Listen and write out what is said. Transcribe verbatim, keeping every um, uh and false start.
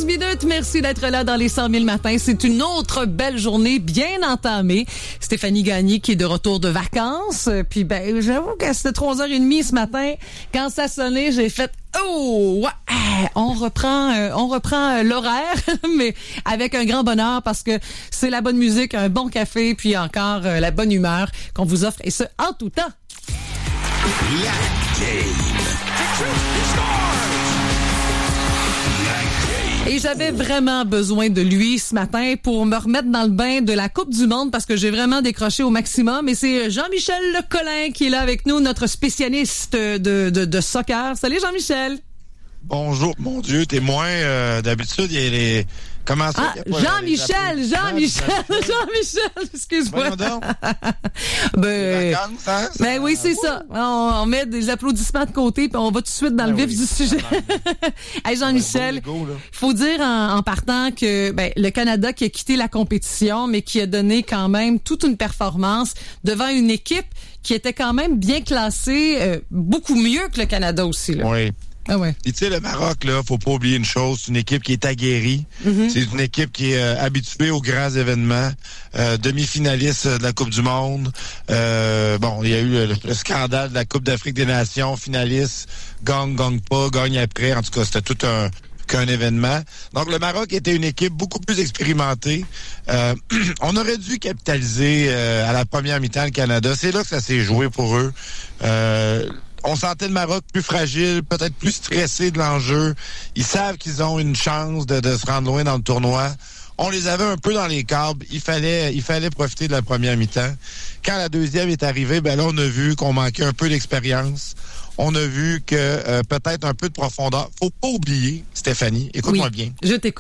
minutes. Merci d'être là dans les cent mille matins. C'est une autre belle journée bien entamée. Stéphanie Gagné qui est de retour de vacances. Puis ben, j'avoue que c'était trois heures trente ce matin. Quand ça sonnait, j'ai fait oh, ouais, on reprend, euh, on reprend euh, l'horaire, mais avec un grand bonheur parce que c'est la bonne musique, un bon café, puis encore euh, la bonne humeur qu'on vous offre et ce en tout temps. La game. Et j'avais vraiment besoin de lui ce matin pour me remettre dans le bain de la Coupe du Monde parce que j'ai vraiment décroché au maximum. Et c'est Jean-Michel Lecolin qui est là avec nous, notre spécialiste de, de, de soccer. Salut Jean-Michel. Bonjour, mon Dieu, t'es moins euh, d'habitude, il y a les... Comment ça? Ah, Jean-Michel, Jean-Michel, Jean-Michel, excuse-moi. Ben, vacances, hein? ben oui, c'est ça. On, on met des applaudissements de côté puis on va tout de suite dans ben le vif oui. du sujet. Hey Jean-Michel, il faut dire en, en partant que ben, le Canada qui a quitté la compétition, mais qui a donné quand même toute une performance devant une équipe qui était quand même bien classée, euh, beaucoup mieux que le Canada aussi. Là. Oui. Ah ouais. Et tu sais, le Maroc, là, faut pas oublier une chose, c'est une équipe qui est aguerrie. Mm-hmm. C'est une équipe qui est euh, habituée aux grands événements, euh, demi-finaliste de la Coupe du Monde. Euh, bon, il y a eu le, le scandale de la Coupe d'Afrique des Nations, finaliste, gagne, gagne pas, gagne après. En tout cas, c'était tout un qu'un événement. Donc, le Maroc était une équipe beaucoup plus expérimentée. Euh, on aurait dû capitaliser euh, à la première mi-temps le Canada. C'est là que ça s'est joué pour eux. Euh, On sentait le Maroc plus fragile, peut-être plus stressé de l'enjeu. Ils savent qu'ils ont une chance de, de se rendre loin dans le tournoi. On les avait un peu dans les câbles. Il fallait, il fallait profiter de la première mi-temps. Quand la deuxième est arrivée, ben là, on a vu qu'on manquait un peu d'expérience. On a vu que euh, peut-être un peu de profondeur. Faut pas oublier, Stéphanie, écoute-moi oui, bien. Je t'écoute.